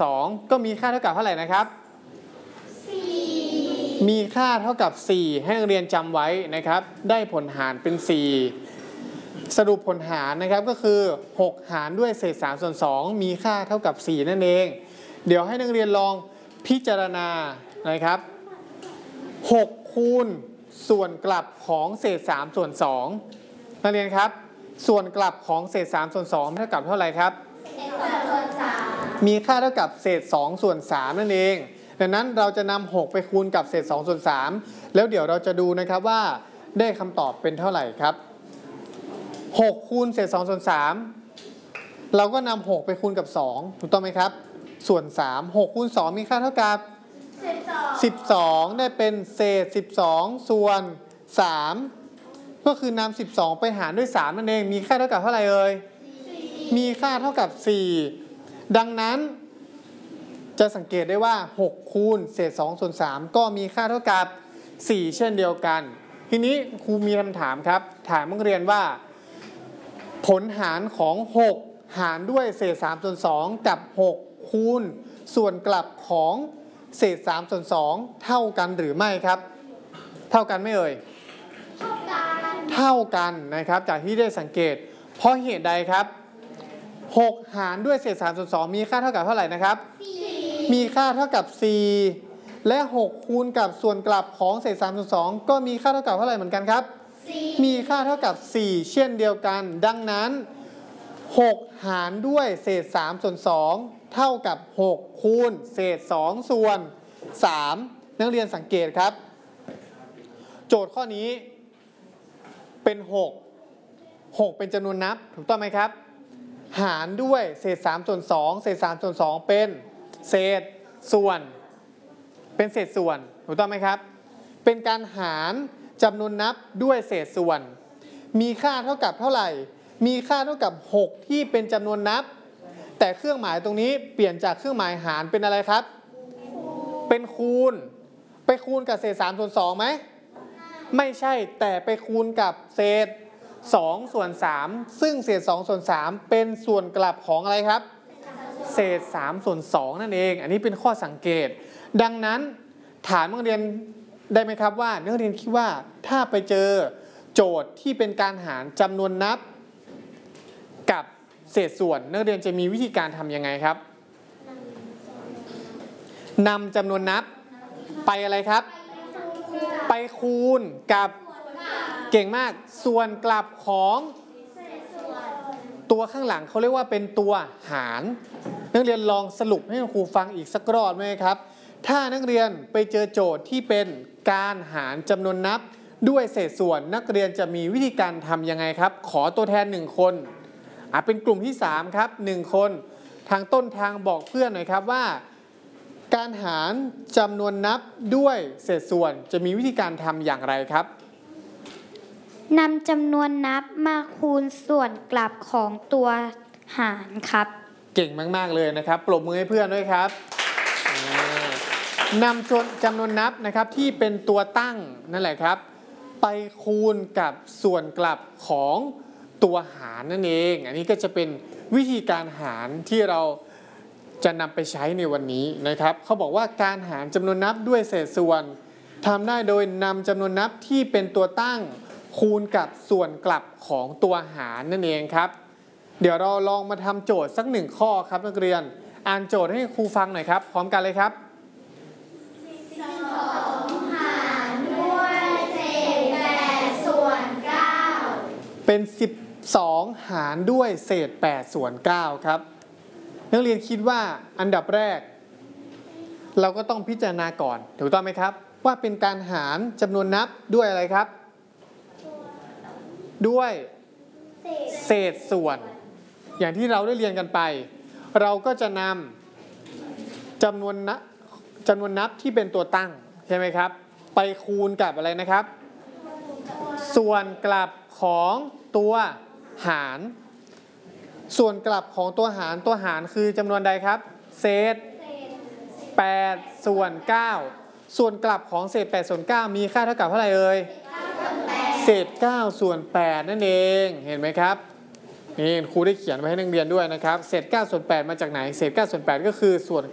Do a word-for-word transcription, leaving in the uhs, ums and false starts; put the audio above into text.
สองก็มีค่าเท่ากับเท่าไหร่นะครับมีค่าเท่ากับสี่ให้นักเรียนจำไว้นะครับได้ผลหารเป็นสี่สรุปผลหารนะครับก็คือหกหารด้วยเศษสามส่วนสองมีค่าเท่ากับสี่นั่นเองเดี๋ยวให้นักเรียนลองพิจารณานะครับหกคูณส่วนกลับของเศษสามส่วนสองนักเรียนครับส่วนกลับของเศษสามส่วนสองเท่ากับเท่าไหร่ครับมีค่าเท่ากับเศษสองส่วนสามนั่นเองดังนั้นเราจะนำหกไปคูณกับเศษสองส่วนสามแล้วเดี๋ยวเราจะดูนะครับว่าได้คำตอบเป็นเท่าไหร่ครับหกคูณเศษสองส่วนสามเราก็นำหกไปคูณกับสองถูกต้องไหมครับส่วนสาม หกคูณสองมีค่าเท่ากับสิบสองได้เป็นเศษสิบสองส่วนสามก็คือนำสิบสองไปหารด้วยสามนั่นเองมีค่าเท่ากับเท่าไหร่เอ่ยมีค่าเท่ากับสี่ดังนั้นจะสังเกตได้ว่าหกคูณเศษสองส่วนสามก็มีค่าเท่ากับสี่เช่นเดียวกันทีนี้ครูมีคำถามครับถามนักเรียนว่าผลหารของหกหารด้วยเศษสามส่วนสองกับหกคูณส่วนกลับของเศษสามส่วนสองเท่ากันหรือไม่ครับเท่ากันไหมเอ่ยเท่ากันเท่ากันนะครับจากที่ได้สังเกตเพราะเหตุใดครับหกหารด้วยเศษสามส่วนสองมีค่าเท่ากับเท่าไหร่นะครับมีค่าเท่ากับสี่และหกคูณกับส่วนกลับของเศษสามส่วนสองก็มีค่าเท่ากับเท่าไหร่เหมือนกันครับมีค่าเท่ากับสี่เช่นเดียวกันดังนั้นหกหารด้วยเศษสามส่วนสองเท่ากับหกคูณเศษสองส่วนสามนักเรียนสังเกตครับโจทย์ข้อนี้เป็นหก หกเป็นจำนวนนับถูกต้องไหมครับหารด้วยเศษสามส่วนสองเศษสามส่วนสองเป็นเศษส่วนเป็นเศษส่วนถูกต้องไหมครับเป็นการหารจำนวนนับด้วยเศษส่วนมีค่าเท่ากับเท่าไหร่มีค่าเท่ากับหกที่เป็นจำนวนนับแต่เครื่องหมายตรงนี้เปลี่ยนจากเครื่องหมายหารเป็นอะไรครับเป็นคูณไปคูณกับเศษสามส่วนสองไหมไม่ใช่แต่ไปคูณกับเศษสองส่วนสามซึ่งเศษสองส่วนสามเป็นส่วนกลับของอะไรครับเศษสามส่วนสองนั่นเองอันนี้เป็นข้อสังเกตดังนั้นถามนักเรียนได้ไหมครับว่านักเรียนคิดว่าถ้าไปเจอโจทย์ที่เป็นการหารจำนวนนับกับเศษส่วนนักเรียนจะมีวิธีการทำยังไงครับนำจำนวนนับไปอะไรครับไปคูณกับเก่งมากส่วนกลับของตัวข้างหลังเขาเรียกว่าเป็นตัวหารนักเรียนลองสรุปให้ครูฟังอีกสักรอบไหมครับถ้านักเรียนไปเจอโจทย์ที่เป็นการหารจำนวนนับด้วยเศษส่วนนักเรียนจะมีวิธีการทำยังไงครับขอตัวแทนหนึ่งคนอ่ะเป็นกลุ่มที่สามครับหนึ่งคนทางต้นทางบอกเพื่อนหน่อยครับว่าการหารจำนวนนับด้วยเศษส่วนจะมีวิธีการทำอย่างไรครับนำจำนวนนับมาคูณส่วนกลับของตัวหารครับเก่งมากๆเลยนะครับปรบมือให้เพื่อนด้วยครับนำจำนวนนับนะครับที่เป็นตัวตั้งนั่นแหละครับไปคูณกับส่วนกลับของตัวหารนั่นเองอันนี้ก็จะเป็นวิธีการหารที่เราจะนำไปใช้ในวันนี้นะครับเขาบอกว่าการหารจำนวนนับด้วยเศษส่วนทำได้โดยนำจำนวนนับที่เป็นตัวตั้งคูณกับส่วนกลับของตัวหารนั่นเองครับเดี๋ยวเราลองมาทำโจทย์สักหนึ่งข้อครับนักเรียนอ่านโจทย์ให้ครูฟังหน่อยครับพร้อมกันเลยครับสิบสองหารด้วยเศษแปดส่วนเก้าเป็นสิบสองหารด้วยเศษแปดส่วนเก้าครับนักเรียนคิดว่าอันดับแรกเราก็ต้องพิจารณาก่อนถูกต้องไหมครับว่าเป็นการหารจำนวนนับด้วยอะไรครับด้วยเศษส่วนอย่างที่เราได้เรียนกันไปเราก็จะนำจำนวนนับจำนวนนับที่เป็นตัวตั้งใช่ไหมครับไปคูณกับอะไรนะครับส่วนกลับของตัวหารส่วนกลับของตัวหารตัวหารคือจำนวนใดครับเศษแปดส่วนเก้าส่วนกลับของเศษแปดส่วนเก้ามีค่าเท่ากับเท่าไหร่เอ่ยเศษเก้าส่วนแปดนั่นเองเห็นไหมครับนี่ครูได้เขียนไว้ให้นักเรียนด้วยนะครับเศษเก้าส่วนแปดมาจากไหนเศษเก้าส่วนแปดก็คือส่วน